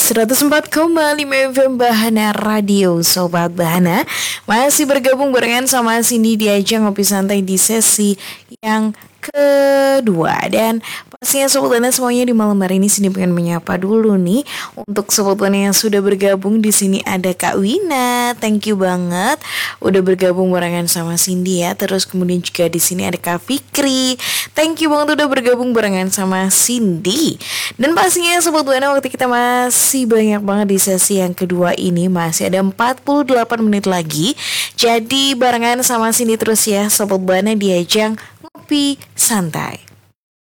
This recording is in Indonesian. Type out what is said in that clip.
104,5 FM Bahana Radio. Sobat Bahana masih bergabung barengan sama Cindy di ajang ngopi santai di sesi yang kedua. Dan pastinya Sobat Bahana semuanya di malam hari ini Cindy pengen menyapa dulu nih untuk Sobat Bahana yang sudah bergabung. Di sini ada Kak Wina, thank you banget udah bergabung barengan sama Cindy ya. Terus kemudian juga di sini ada Kak Fikri, thank you banget udah bergabung barengan sama Cindy. Dan pastinya Sobat Buana, waktu kita masih banyak banget di sesi yang kedua ini. Masih ada 48 menit lagi. Jadi barengan sama Cindy terus ya Sobat Buana di ajang ngopi santai.